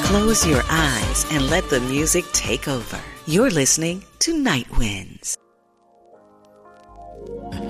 Close your eyes and let the music take over. You're listening to Night Winds.